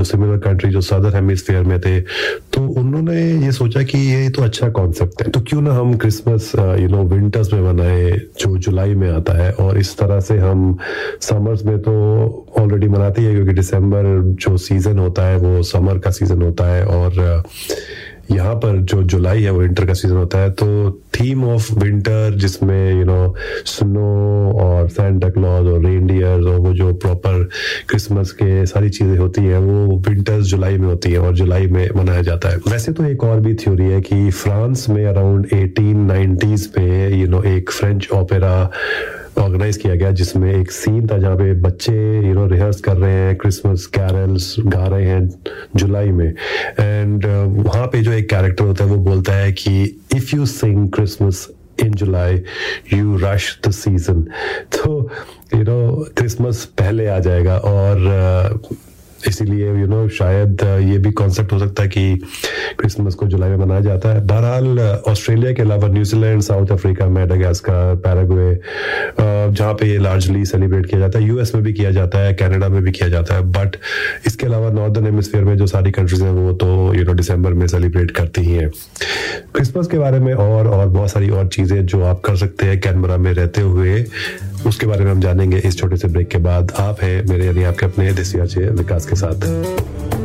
Similar country जो southern hemisphere में थे, तो उन्होंने ये सोचा कि ये तो अच्छा कॉन्सेप्ट है, तो क्यों ना हम क्रिसमस विंटर्स में मनाए जो जुलाई में आता है, और इस तरह से हम समर्स में तो ऑलरेडी मनाते ही है क्योंकि दिसंबर जो सीजन होता है वो समर का सीजन होता है, और यहाँ पर जो जुलाई है वो विंटर का सीजन होता है। तो थीम ऑफ विंटर जिसमें स्नो और सैंटा क्लॉज और रेनडियर्स और वो जो प्रॉपर क्रिसमस के सारी चीजें होती है वो विंटर्स जुलाई में होती है और जुलाई में मनाया जाता है। वैसे तो एक और भी थ्योरी है कि फ्रांस में अराउंड 1890s में एक फ्रेंच ओपेरा ऑर्गेनाइज किया गया जिसमें एक सीन था जहाँ पे बच्चे रिहर्स कर रहे हैं, क्रिसमस कैरल्स गा रहे हैं जुलाई में, एंड वहाँ पे जो एक कैरेक्टर होता है वो बोलता है कि if you sing Christmas in July you rush the season. तो क्रिसमस पहले आ जाएगा, और इसीलिए शायद ये भी कॉन्सेप्ट हो सकता है कि क्रिसमस को जुलाई में मनाया जाता है। बहरहाल ऑस्ट्रेलिया के अलावा New Zealand, south Africa, Madagascar, Paraguay, जहाँ पे ये लार्जली सेलिब्रेट किया जाता है, यूएस में भी किया जाता है, कनाडा में भी किया जाता है, बट इसके अलावा नॉर्दर्न हेमिस्फीयर में जो सारी कंट्रीज हैं वो तो दिसंबर में सेलिब्रेट करती ही हैं। क्रिसमस के बारे में और बहुत सारी और चीजें जो आप कर सकते हैं कैनबरा में रहते हुए, उसके बारे में हम जानेंगे इस छोटे से ब्रेक के बाद। आप हैं मेरे यानी आपके अपने देसी विकास के साथ।